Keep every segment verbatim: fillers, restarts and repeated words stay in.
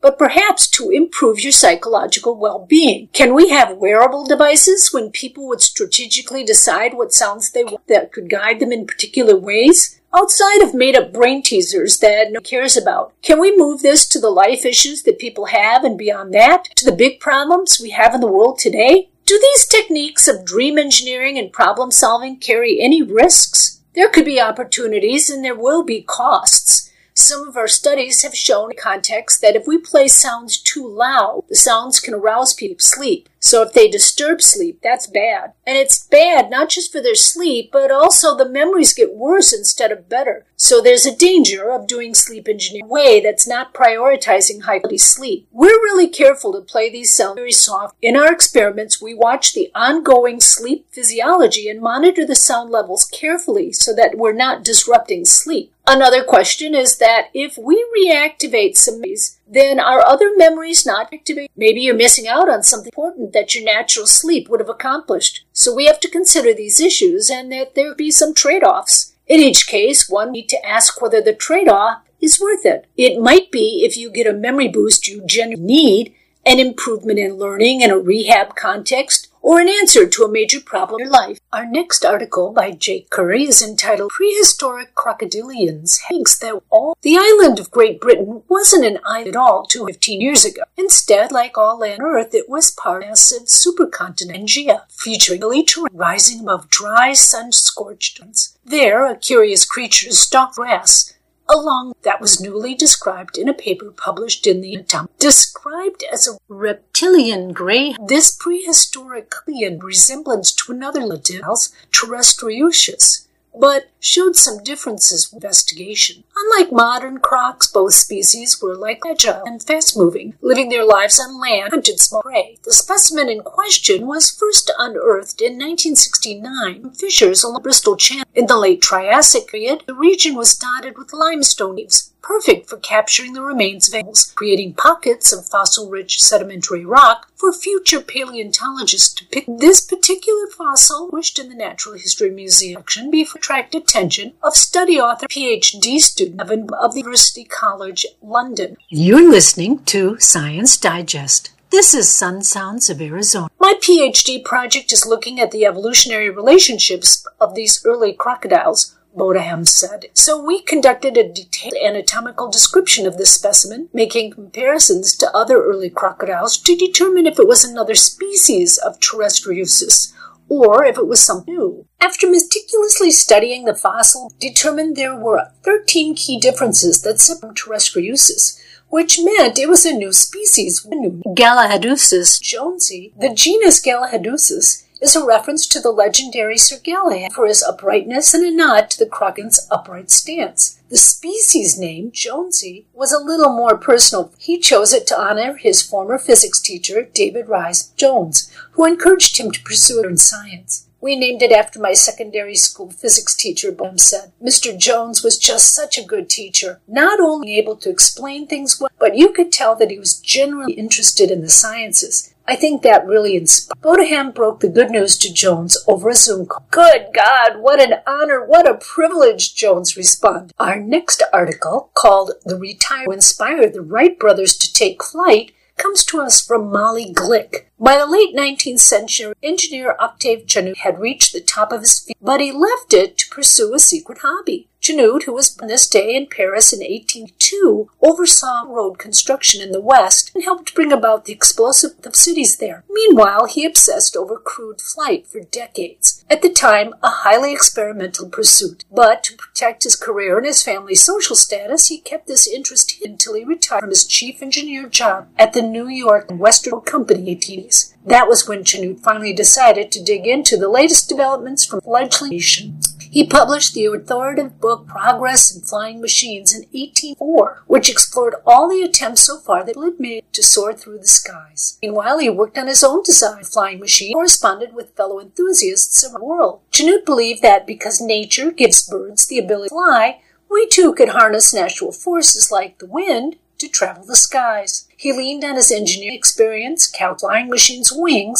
but perhaps to improve your psychological well-being. Can we have wearable devices when people would strategically decide what sounds they want that could guide them in particular ways? Outside of made-up brain teasers that no one cares about, can we move this to the life issues that people have and beyond that, to the big problems we have in the world today? Do these techniques of dream engineering and problem-solving carry any risks? There could be opportunities and there will be costs. Some of our studies have shown in context that if we play sounds too loud, the sounds can arouse people's sleep. So if they disturb sleep, that's bad. And it's bad not just for their sleep, but also the memories get worse instead of better. So there's a danger of doing sleep engineering in a way that's not prioritizing high-quality sleep. We're really careful to play these sounds very soft. In our experiments, we watch the ongoing sleep physiology and monitor the sound levels carefully so that we're not disrupting sleep. Another question is that if we reactivate some memories, then are other memories not activated? Maybe you're missing out on something important that your natural sleep would have accomplished. So we have to consider these issues and that there be some trade-offs. In each case, one needs to ask whether the trade-off is worth it. It might be if you get a memory boost you genuinely need, an improvement in learning in a rehab context, or an answer to a major problem in your life. Our next article by Jake Curry is entitled Prehistoric Crocodilians Thinks That All the Island of Great Britain wasn't an island at all two hundred fifteen years ago. Instead, like all land on Earth, it was part of a massive supercontinent Pangaea, featuring hilly terrain rising above dry, sun-scorched lands. There, a curious creature stalked grass along that was newly described in a paper published in the Anatomy. Described as a reptilian gray, this prehistoric alien resemblance to another reptiles, Terrestriusius, but showed some differences with investigation. Unlike modern crocs, both species were likely agile and fast-moving, living their lives on land, hunted small prey. The specimen in question was first unearthed in nineteen sixty-nine from fissures along Bristol Channel. In the late Triassic period, the region was dotted with limestone caves, perfect for capturing the remains of animals, creating pockets of fossil-rich sedimentary rock for future paleontologists to pick. This particular fossil, wished in the Natural History Museum section, before attracted attention of study author P H D student of the University College London. You're listening to Science Digest. This is Sun Sounds of Arizona. My P H D project is looking at the evolutionary relationships of these early crocodiles, Bodaham said. So we conducted a detailed anatomical description of this specimen, making comparisons to other early crocodiles to determine if it was another species of Terrestriusis, or if it was something new. After meticulously studying the fossil, determined there were thirteen key differences that separated Terrestriusis, which meant it was a new species, Gallihadusis jonesii. The genus Gallihadusis is a reference to the legendary Sir Galahad for his uprightness and a nod to the crocodile's upright stance. The species name, jonesii, was a little more personal. He chose it to honor his former physics teacher, David Rice Jones, who encouraged him to pursue it in science. We named it after my secondary school physics teacher, Bohm said. Mister Jones was just such a good teacher, not only able to explain things well, but you could tell that he was genuinely interested in the sciences. I think that really inspired. Bodaham broke the good news to Jones over a Zoom call. Good God, what an honor, what a privilege, Jones responded. Our next article, called The Retire, Who Inspired the Wright Brothers to Take Flight, comes to us from Molly Glick. By the late nineteenth century, engineer Octave Chanute had reached the top of his field, but he left it to pursue a secret hobby. Chanute, who was born this day in Paris in eighteen oh two, oversaw road construction in the West and helped bring about the explosive of cities there. Meanwhile, he obsessed over crewed flight for decades. At the time, a highly experimental pursuit. But to protect his career and his family's social status, he kept this interest hidden until he retired from his chief engineer job at the New York Western Company in the eighties. That was when Chanute finally decided to dig into the latest developments from fledgling aviation. He published the authoritative book Progress in Flying Machines in eighteen oh four, which explored all the attempts so far that people had made to soar through the skies. Meanwhile, he worked on his own design of flying machine and corresponded with fellow enthusiasts around the world. Chanute believed that because nature gives birds the ability to fly, we too could harness natural forces like the wind to travel the skies. He leaned on his engineering experience, calculating flying machines' wings,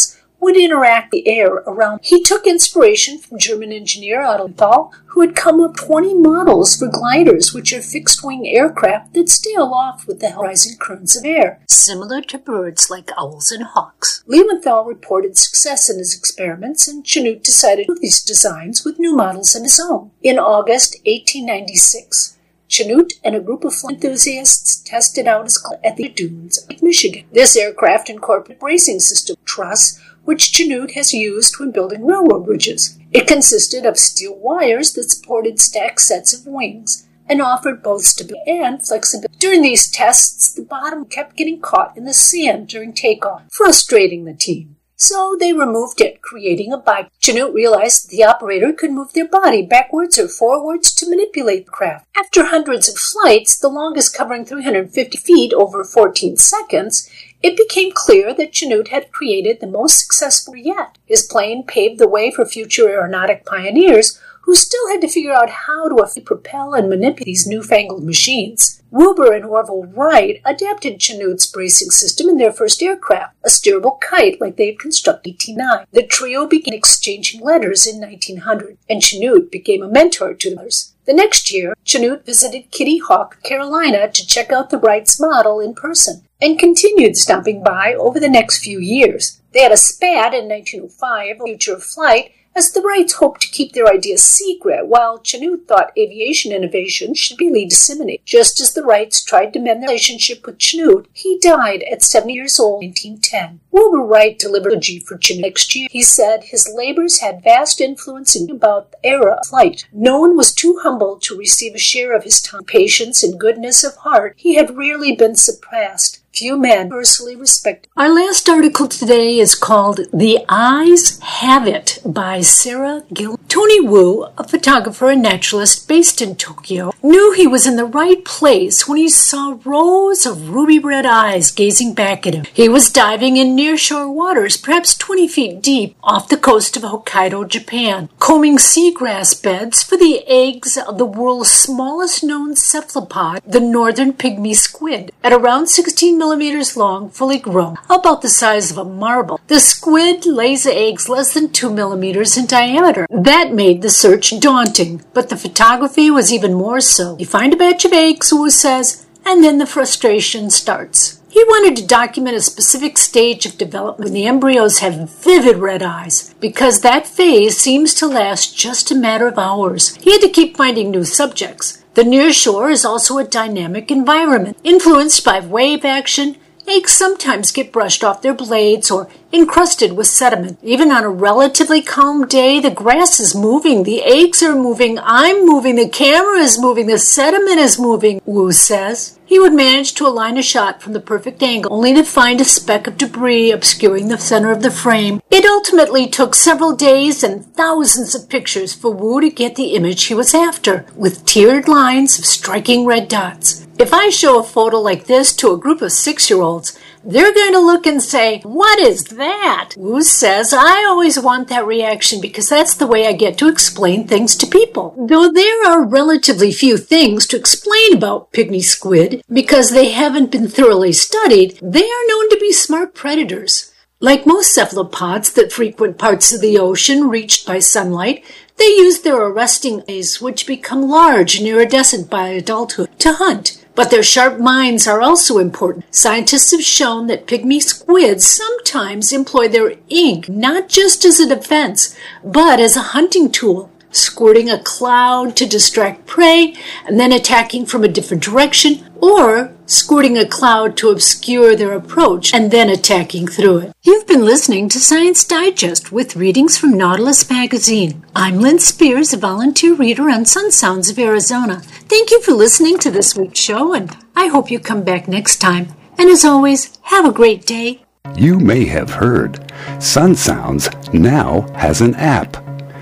would interact with the air around. He took inspiration from German engineer Otto Lilienthal, who had come up with twenty models for gliders, which are fixed-wing aircraft that stay aloft with the rising currents of air, similar to birds like owls and hawks. Lilienthal reported success in his experiments, and Chanute decided to do these designs with new models of his own. In August eighteen ninety-six, Chanute and a group of enthusiasts tested out his at the dunes of Michigan. This aircraft incorporated a bracing system truss, which Chanute has used when building railroad bridges. It consisted of steel wires that supported stacked sets of wings and offered both stability and flexibility. During these tests, the bottom kept getting caught in the sand during takeoff, frustrating the team. So they removed it, creating a bipod. Chanute realized that the operator could move their body backwards or forwards to manipulate the craft. After hundreds of flights, the longest covering three hundred fifty feet over fourteen seconds, it became clear that Chanute had created the most successful yet. His plane paved the way for future aeronautic pioneers who still had to figure out how to effectively propel and manipulate these newfangled machines. Wilbur and Orville Wright adapted Chanute's bracing system in their first aircraft, a steerable kite like they had constructed in eighteen oh nine. The trio began exchanging letters in nineteen hundred, and Chanute became a mentor to the others. The next year, Chanute visited Kitty Hawk, Carolina, to check out the Wrights' model in person, and continued stopping by over the next few years. They had a spat in nineteen oh five on the future of flight, as the Wrights hoped to keep their ideas secret, while Chanute thought aviation innovation should be legally disseminated. Just as the Wrights tried to mend their relationship with Chanute, he died at seventy years old in nineteen ten. Wilbur Wright delivered a eulogy for Chanute next year. He said his labors had vast influence in about the era of flight. No one was too humble to receive a share of his time, patience, and goodness of heart. He had rarely been surpassed. Few men personally respected. Our last article today is called The Eyes Have It by Sarah Gill. Tony Wu, a photographer and naturalist based in Tokyo, knew he was in the right place when he saw rows of ruby red eyes gazing back at him. He was diving in nearshore waters, perhaps twenty feet deep, off the coast of Hokkaido, Japan, combing seagrass beds for the eggs of the world's smallest known cephalopod, the northern pygmy squid. At around sixteen millimeters long, fully grown, about the size of a marble, the squid lays eggs less than two millimeters in diameter. That made the search daunting, but the photography was even more so. You find a batch of eggs, Wu says, and then the frustration starts. He wanted to document a specific stage of development when the embryos have vivid red eyes, because that phase seems to last just a matter of hours. He had to keep finding new subjects. The nearshore is also a dynamic environment, influenced by wave action. Eggs sometimes get brushed off their blades or encrusted with sediment. Even on a relatively calm day, the grass is moving, the eggs are moving, I'm moving, the camera is moving, the sediment is moving, Wu says. He would manage to align a shot from the perfect angle, only to find a speck of debris obscuring the center of the frame. It ultimately took several days and thousands of pictures for Wu to get the image he was after, with tiered lines of striking red dots. If I show a photo like this to a group of six-year-olds, they're going to look and say, "What is that?" Wu says, I always want that reaction because that's the way I get to explain things to people. Though there are relatively few things to explain about pygmy squid because they haven't been thoroughly studied, they are known to be smart predators. Like most cephalopods that frequent parts of the ocean reached by sunlight, they use their arresting eyes, which become large and iridescent by adulthood, to hunt. But their sharp minds are also important. Scientists have shown that pygmy squids sometimes employ their ink not just as a defense, but as a hunting tool, squirting a cloud to distract prey and then attacking from a different direction, or squirting a cloud to obscure their approach and then attacking through it. You've been listening to Science Digest with readings from Nautilus Magazine. I'm Lynn Spears, a volunteer reader on Sun Sounds of Arizona. Thank you for listening to this week's show, and I hope you come back next time. And as always, have a great day. You may have heard Sun Sounds now has an app.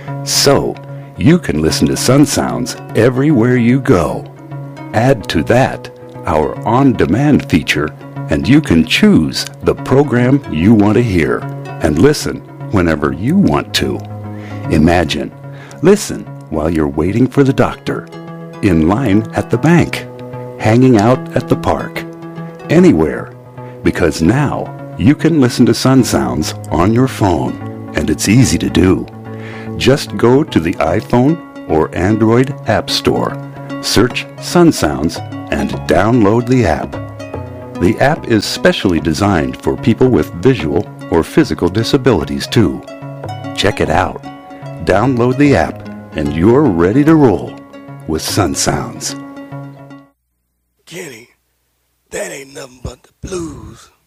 So, you can listen to Sun Sounds everywhere you go. Add to that our on-demand feature, and you can choose the program you want to hear and listen whenever you want to. Imagine, listen while you're waiting for the doctor, in line at the bank, hanging out at the park, anywhere, because now You can listen to Sun Sounds on your phone, and it's easy to do. Just go to the iPhone or Android App Store, search Sun Sounds, and download the app. The app is specially designed for people with visual or physical disabilities too. Check it out. Download the app, and you're ready to roll with Sun Sounds. Kenny, that ain't nothing but the blues.